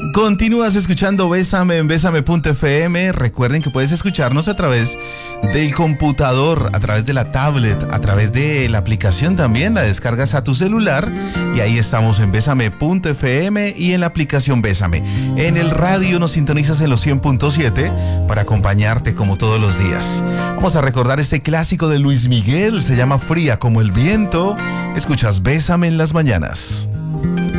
Continúas escuchando Bésame en Bésame.fm. Recuerden que puedes escucharnos a través del computador, a través de la tablet, a través de la aplicación también. La descargas a tu celular y ahí estamos en Bésame.fm y en la aplicación Bésame. En el radio nos sintonizas en los 100.7 para acompañarte como todos los días. Vamos a recordar este clásico de Luis Miguel. Se llama Fría como el viento. Escuchas Bésame en las mañanas.